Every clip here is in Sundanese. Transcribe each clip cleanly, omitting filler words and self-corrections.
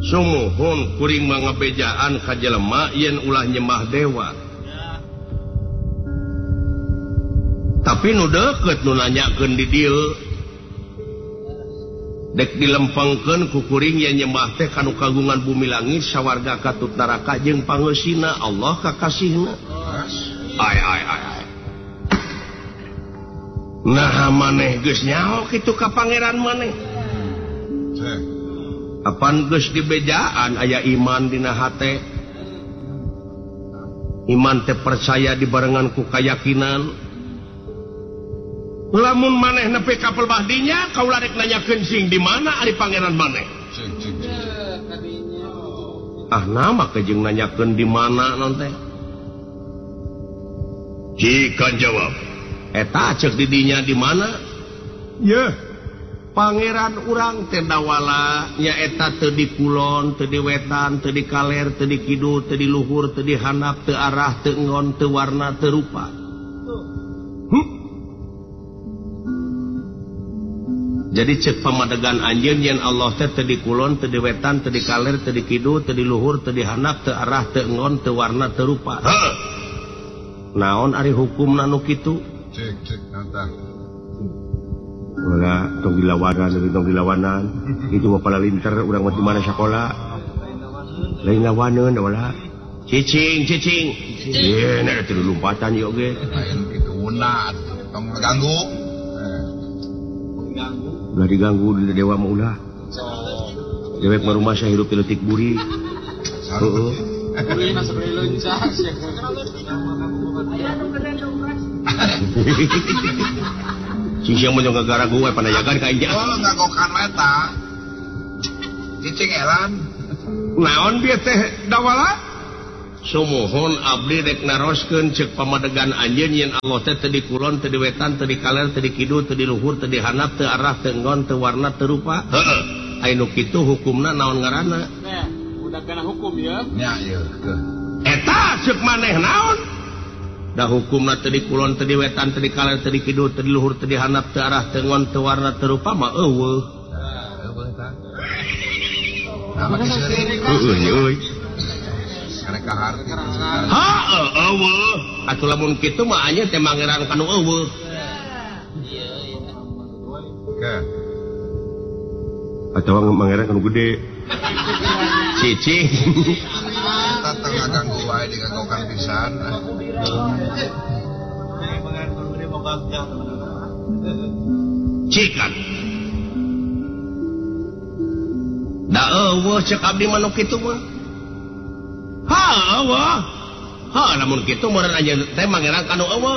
Sumuhun kuring mangabejaan ka jelema yen ulah nyembah dewa. Tapi nu deukeut nu nanyakeun di dieu dek dilempengkeun ku kuring yen nyembah teh kanu kagungan bumi langit sawarga katut neraka jeung pangeusina Allah kakasihna. Ai. Nah maneh geus nyaho kitu ka pangeran maneh. Apan geus dibejaan aya iman dina hate. Iman teh percaya dibarengan ku kayakinan. Lamun maneh nepi ka pelbahdinya kaula rek nanyakeun sing di mana ari pangeran maneh. Ah nama kejeng nanyakeun di mana non teh. Jika jawab eta cek di dinya di mana? Yeuh. Pangeran urang teh dawala nyaeta teu di kulon, teu di wetan, teu di kaler, teu di kidul, teu di luhur, teu di handap, teu arah, teu ngon, teu warna, teu rupa. Jadi cek pamadegan anjeun yen Allah teh teu di kulon, teu di wetan, teu di kaler, teu di kidul, teu di luhur, teu di handap, teu arah, teu ngon, teu warna, teu rupa. Naon ari hukumna nu kitu? Cek nantang. Wala tong dilawanan itu bapala linter urang mah di mana sekolah lain lawaneun wala cicing ye na teu lompatan ieu ge lain kitu una tong ganggu ulah diganggu dewa mah ulah dewek mah rumah saya hirup leutik buri heeh buri mah sabari loncas Sing siang mau gara gue panayagan ka inja. Oh, ngagokan eta. Cicing elan. Naon bieu teh dawala? Sumuhun abdi rek naroskeun ceuk pamadegan anjeun yen Allah teh teu di kulon, teu di wetan, teu di kaler, teu di kidul, teu di luhur, teu di handap, teu arah, teu ngon, teu warna, teu rupa. Heeh. Anu kitu hukumna naon ngaranna? Teh, udah kana hukum ya. Nya ieu. Eta ceuk maneh naon? Da hukumna teu di kulon, teu di wetan, teu di kaler, teu di kidul, teu di luhur, teu di handap, teu arah, teu ngon, teu warna, teu rupa mah eueuh. Eueuh tah. Nama kiseureun. Eueuh. Karek kahar. Heuh, eueuh. Atuh lamun kitu mah anya teh mangeran kanu eueuh. Iya. Oke. Atawa mangeran kanu gede. Cicing. Tengah ganggu wae diganggukan pisan. Cikan. Da eueuh cek abdi mah nu kitu mah. Ha eueuh. Ha lamun kitu meureun aja teh mangeran kanu eueuh.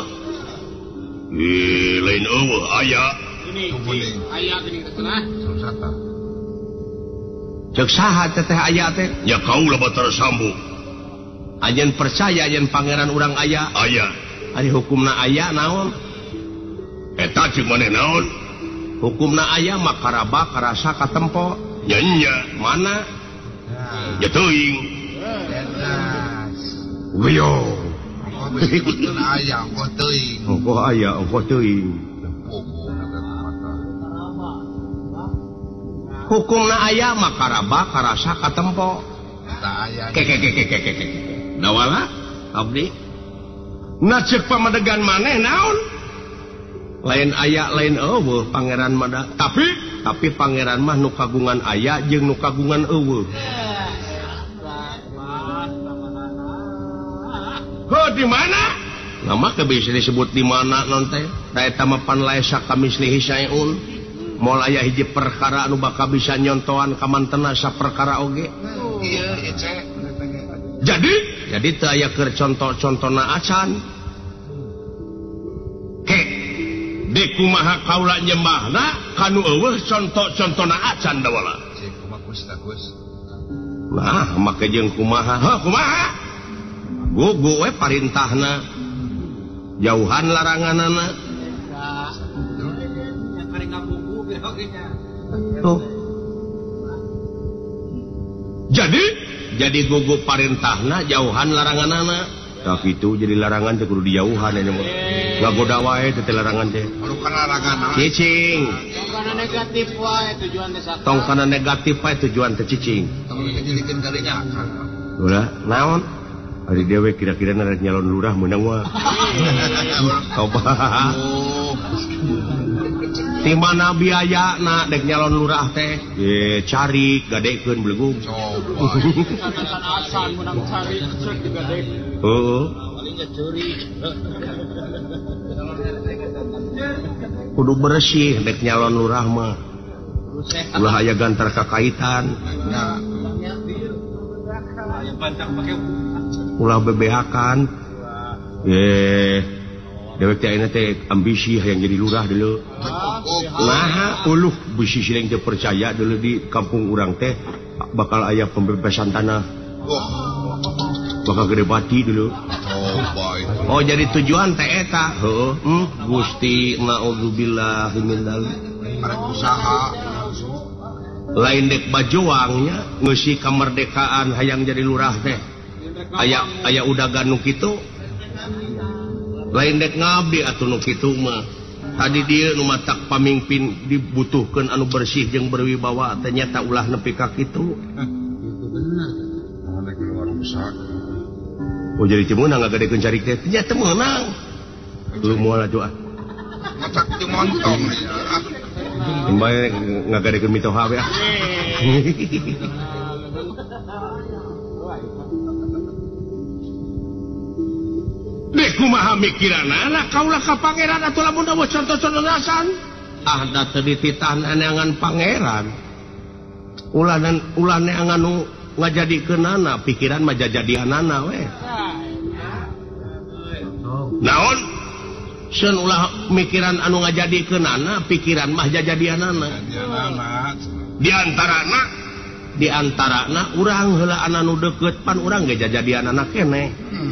Lain eueuh aya. Aya geuning cenah. Susata. Cek saha teh aya teh? Ya kaula batar sambung. Ajen percaya ajen pangeran urang aya. Aya. Ari hukumna aya naon? Eta ceuk maneh naon? Hukumna aya mah karaba karasa katempo. Nya mana? Ya teuing. Jelas. Wio. Hukumna aya engko teuing. Engko aya engko teuing. Hukumna aya mah karaba karasa katempo. Eta aya. Kek. Dawala abdi na ceuk pamadegan maneh naon lain aya lain eueuh pangeran mah tapi pangeran mah nu kagungan aya jeung nu kagungan eueuh. Heuh di mana? Nama teh bisa disebut di mana non teh da eta mah pan laisa kamislihi syai'un moal aya hiji perkara anu bakal bisa nyontoan ka mantena saperkara oge. Ieu cek. Jadi teu aya keur contoh-contohna acan. Ke di kumaha kaula nyembahna kanu eueuh contoh-contohna acan dawala. Cek kumaha Gus. Nah, make jeung kumaha? Heuh kumaha? Gugu we parintahna. Jauhan laranganana. Tuh. Jadi gugu parintahna jauhan laranganana. Tak itu jadi larangan teh kudu dijauhan nya mah. Ngagoda wae teh larangan teh. Anu kan larangan. Cicing. Karena negatif wae tujuan teh sakit. Tong kana negatif wae tujuan teh cicing. Tong ngejilikeun kalinya. Ulah, naon? Ari dewe kira-kira rek nyalon lurah meunang mah. Coba. Di mana biayana dek nyalon lurah teh? Cari gadekeun blegung. Coba. Katakan asan menang cari cek digade. Heeh. Palingnya curi. Kudu bersih dek nyalon lurah mah. Ulah aya gantar kakaitan. Nah, Ulah bebehakan. Dewek teh ayeuna teh ambisi hayang jadi lurah deuleu. Nah, uluh bisi sileng teu percaya deuleu di kampung urang teh bakal aya pembebasan tanah. Bakal gede bati deuleu. Oh, jadi tujuan teh eta. Heeh, Gusti naudzubillah min dzalik. arek usaha. Lain dek bajuangnya ngeusi kamardekaan hayang jadi lurah teh. Aya udagan nu kitu. Lain dek ngabdi atuh nu kitu mah. Tadi dia nu matak pamimpin dibutuhkeun anu bersih jeung berwibawa ternyata ulah nepi ka kitu. Itu bener. Mau nek luar usaha. Oh jadi cemeunang ngagadekeun cari teh ternyata meunang. Teu moal doa. Matak teu montong ya. Kembali ngagadekeun mitoha we. Dek kumaha mikiranna kaulah ka pangeran atuh lamun dawa contoh-contohasan. Ah da teu dititah neangan pangeran. Ulah neangan nu ngajadikeunana pikiran mah jajadianana we. Naon? Seun ulah mikiran anu ngajadikeunana pikiran mah jajadianana. Di antarana urang heula anu deukeut pan urang ge jajadianana keneh.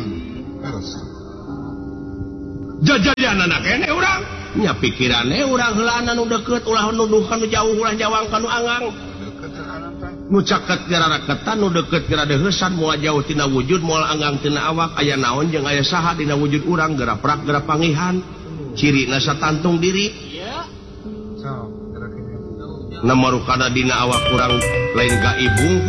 Jajadianana keneh urang. Nya pikirane urang heula anu deukeut ulah nuduh kanu jauh ulah jawang kanu angang. Nu caket gara raketan nu deukeut gara deuheusan moal jauh tina wujud moal anggang tina awak aya naon jeung aya saha dina wujud urang geura prak geura pangihan. Cirina satantung diri. Iya. Namarukana dina awak urang lain gaib